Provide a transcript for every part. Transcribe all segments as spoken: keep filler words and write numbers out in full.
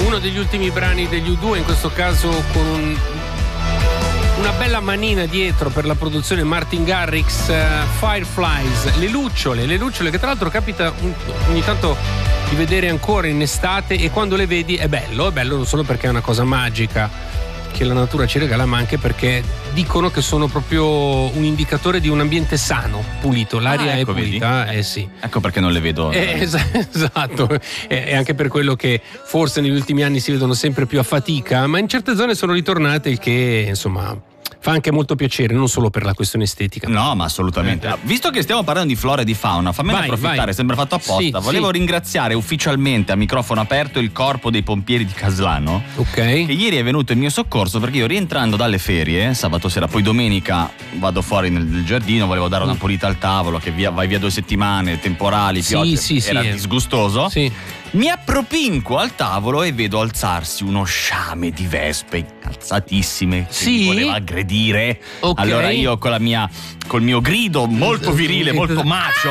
Uno degli ultimi brani degli U due, in questo caso con un, una bella manina dietro per la produzione Martin Garrix, uh, Fireflies, le lucciole, le lucciole che tra l'altro capita un, ogni tanto di vedere ancora in estate, e quando le vedi è bello, è bello non solo perché è una cosa magica che la natura ci regala, ma anche perché dicono che sono proprio un indicatore di un ambiente sano, pulito, l'aria ah, ecco, è pulita, vedi? eh sì. Ecco perché non le vedo. Eh, es- esatto, è anche per quello che forse negli ultimi anni si vedono sempre più a fatica, ma in certe zone sono ritornate, il che insomma fa anche molto piacere, non solo per la questione estetica. No, ma assolutamente. Eh. Visto che stiamo parlando di flora e di fauna, fammene Vai, approfittare, vai. sembra fatto apposta. Sì, Volevo sì. ringraziare ufficialmente a microfono aperto il corpo dei pompieri di Caslano, Ok. che ieri è venuto in mio soccorso, perché io, rientrando dalle ferie sabato sera, poi domenica vado fuori nel, nel giardino, volevo dare una pulita al tavolo, che via, vai via due settimane, temporali, Sì, piogge, sì, sì, era eh. disgustoso. Sì. Mi appropinquo al tavolo e vedo alzarsi uno sciame di vespe incazzatissime che Sì? mi voleva aggredire. Ok. Allora io con la mia col mio grido molto virile, molto macio,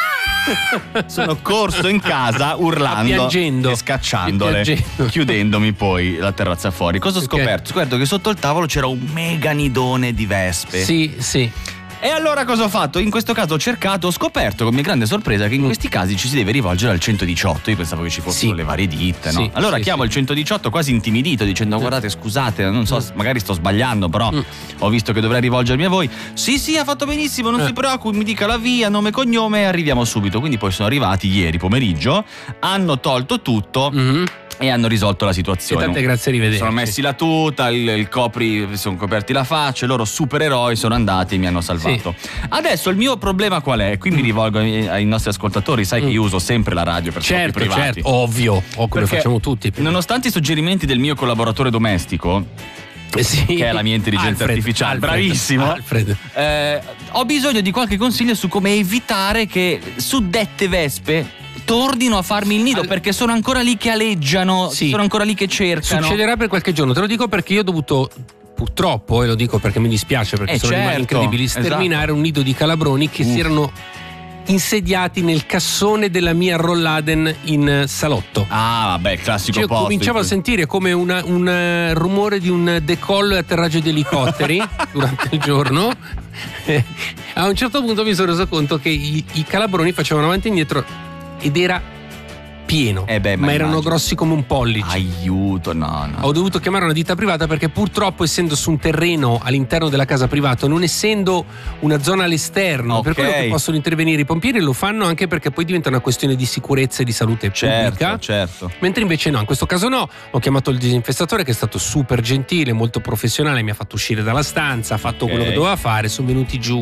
sono corso in casa urlando Piangendo. e scacciandole, Piangendo. chiudendomi poi la terrazza fuori. Cosa ho Ok. scoperto? Ho scoperto che sotto il tavolo c'era un mega nidone di vespe. Sì, sì. E allora cosa ho fatto? In questo caso ho cercato, ho scoperto con mia grande sorpresa che in questi casi ci si deve rivolgere al centodiciotto. Io pensavo che ci fossero Sì. le varie ditte, no? Sì, Allora sì, chiamo sì. il centodiciotto quasi intimidito, dicendo guardate, scusate, non so, magari sto sbagliando, però Mm. ho visto che dovrei rivolgermi a voi. Sì, sì, ha fatto benissimo, non Eh. si preoccupi, mi dica la via, nome e cognome e arriviamo subito. Quindi poi sono arrivati ieri pomeriggio, hanno tolto tutto Mhm. e hanno risolto la E situazione. tante grazie, arrivederci. Sono messi la tuta, il, il copri, sono coperti la faccia, i loro supereroi sono andati e mi hanno salvato. Adesso il mio problema qual è? Qui mi rivolgo ai, ai nostri ascoltatori, sai che io uso sempre la radio per scopi Certo, privati. certo, ovvio, o come Perché facciamo tutti. Nonostante i suggerimenti del mio collaboratore domestico, Eh sì. che è la mia intelligenza Alfred, artificiale, Alfred, bravissimo, Alfred. eh, ho bisogno di qualche consiglio su come evitare che suddette vespe tornino a farmi il nido, Al- perché sono ancora lì che aleggiano, Sì. sono ancora lì che cercano. Succederà per qualche giorno, te lo dico perché io ho dovuto, purtroppo, e lo dico perché mi dispiace, perché Eh, sono animali certo, incredibili, sterminare esatto. un nido di calabroni che Uff. si erano insediati nel cassone della mia Rolladen in salotto. Ah, vabbè, il classico Cioè, posto. cominciavo a in cui- sentire come una- un eh, rumore di un decollo e atterraggio di elicotteri durante il giorno. Eh, a un certo punto mi sono reso conto che i, i calabroni facevano avanti e indietro ed era pieno, Eh beh, ma ma erano immagino. grossi come un pollice. Aiuto, no, no. Ho dovuto chiamare una ditta privata perché purtroppo, essendo su un terreno all'interno della casa privata, non essendo una zona all'esterno, Ok. per quello che possono intervenire i pompieri, lo fanno anche perché poi diventa una questione di sicurezza e di salute Certo, pubblica. certo. Mentre invece no, in questo caso no, ho chiamato il disinfestatore che è stato super gentile, molto professionale, mi ha fatto uscire dalla stanza, ha fatto Ok. quello che doveva fare, sono venuti giù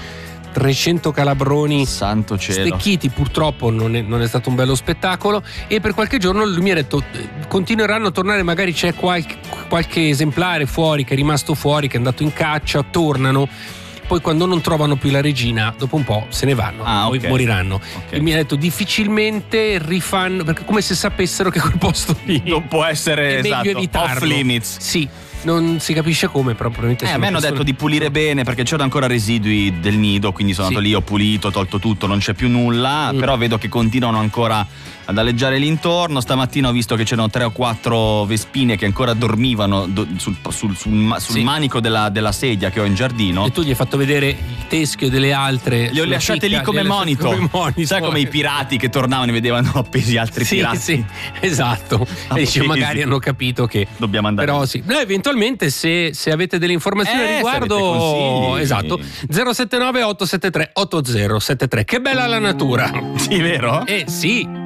trecento calabroni Santo cielo. stecchiti, purtroppo non è, non è stato un bello spettacolo, e per qualche giorno lui mi ha detto eh, continueranno a tornare, magari c'è qualche, qualche esemplare fuori che è rimasto fuori, che è andato in caccia, tornano. Poi quando non trovano più la regina, dopo un po' se ne vanno, Ah, poi ok. moriranno. Ok. E mi ha detto difficilmente rifanno, perché è come se sapessero che quel posto lì Non può essere è meglio esatto, evitarlo. off limits. Sì, non si capisce come, però probabilmente Eh, a sono me hanno persone- detto di pulire bene perché c'erano ancora residui del nido, quindi sono Sì. andato lì, ho pulito, ho tolto tutto, non c'è più nulla, Mm. però vedo che continuano ancora ad aleggiare l'intorno. Stamattina ho visto che c'erano tre o quattro vespine che ancora dormivano do- sul, sul- sul ma- sul Sì. manico della, della sedia che ho in giardino. E tu gli hai fatto vedere il teschio delle altre. Li ho sulla lasciate picca, lì come li hai lasciati monitor. come monitor. Sai come i pirati che tornavano e vedevano appesi altri Sì, pirati. sì, esatto. E dice, Appesi. magari hanno capito che Dobbiamo andare. però sì. No, eventualmente se, se avete delle informazioni Eh, a se riguardo, avete consigli. esatto, zero sette nove otto sette tre otto zero sette tre. Che bella la natura. Sì, vero? Eh sì.